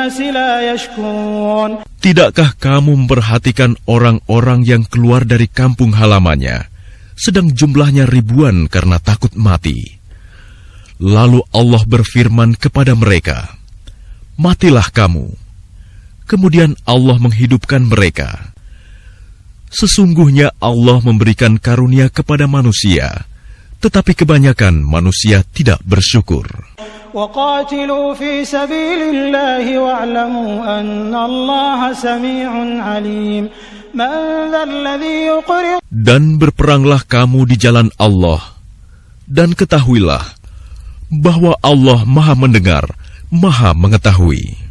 الناس لا يشكرون. Tidakkah kamu memperhatikan orang-orang yang keluar dari kampung halamannya, sedang jumlahnya ribuan karena takut mati? Lalu Allah berfirman kepada mereka, "Matilah kamu." Kemudian Allah menghidupkan mereka. Sesungguhnya Allah memberikan karunia kepada manusia, tetapi kebanyakan manusia tidak bersyukur. وَقَاتِلُوا فِي سَبِيلِ اللَّهِ وَاعْلَمُوا أَنَّ اللَّهَ سَمِيعٌ عَلِيمٌ مَنْ ذَا الَّذِي يُقْرِضُ. Dan berperanglah kamu di jalan Allah, dan ketahuilah bahwa Allah Maha Mendengar, Maha Mengetahui.